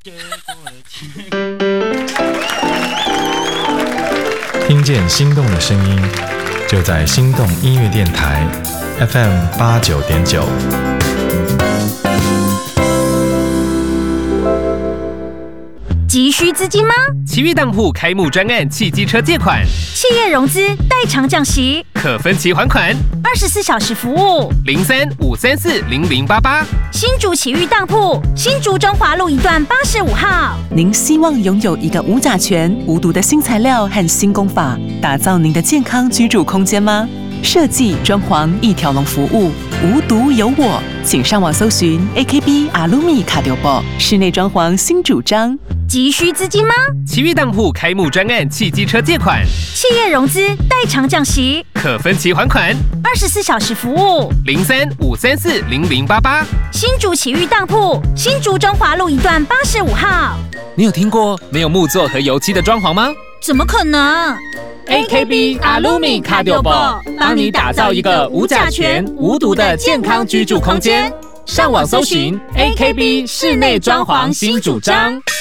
听见心动的声音，就在心动音乐电台 FM89.9。 急需资金吗？ 奇遇当铺开幕专案汽机车借款， 企业融资代偿降息， 可分期还款 ，24小时服务 ，03-534-0088。 新竹奇遇当铺，新竹中华路一段85号。 您希望拥有一个无甲醛、无毒的新材料和新工法，打造您的健康居住空间吗？设计装潢一条龙服务，无毒有我，请上网搜寻 AKB Alumi 卡丢包室内装潢新主张。 急需资金吗？ 奇遇当铺开幕专案汽机车借款， 企业融资代偿降息， 可分期还款 ，24小时服务 ，03-534-0088。 新竹奇遇当铺，新竹中华路一段85号。 你有听过没有木作和油漆的装潢吗？ 怎么可能 ？AKB Alumi 卡丢包帮你打造一个无甲醛、无毒的健康居住空间。上网搜寻 AKB 室内装潢新主张。